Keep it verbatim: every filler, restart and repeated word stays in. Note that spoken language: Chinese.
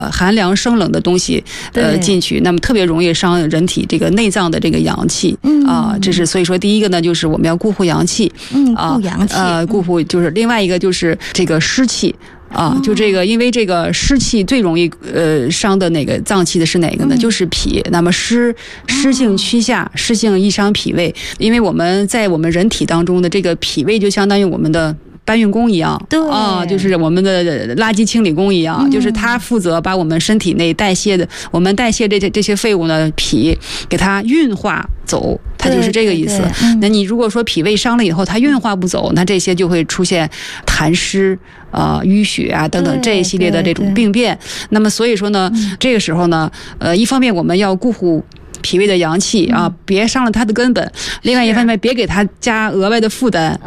寒凉生冷的东西呃进去，那么特别容易伤人体这个内脏的这个阳气。嗯啊，这是所以说第一个呢，就是我们要固护阳气。 嗯，固阳气。 呃，固护就是另外一个就是这个湿气。啊，就这个，因为这个湿气最容易呃伤的那个脏器的是哪个呢？嗯、就是脾。那么湿湿性趋下，湿性易伤脾胃。因为我们在我们人体当中的这个脾胃就相当于我们的搬运工一样， 对啊，就是我们的垃圾清理工一样，嗯、就是它负责把我们身体内代谢的，我们代谢这些这些废物呢，脾给它运化走，它就是这个意思。嗯、那你如果说脾胃伤了以后，它运化不走，那这些就会出现痰湿。呃，淤血啊等等这一系列的这种病变，那么所以说呢，嗯、这个时候呢，呃，一方面我们要固护脾胃的阳气啊，别伤了它的根本；另外一方面，别给它加额外的负担。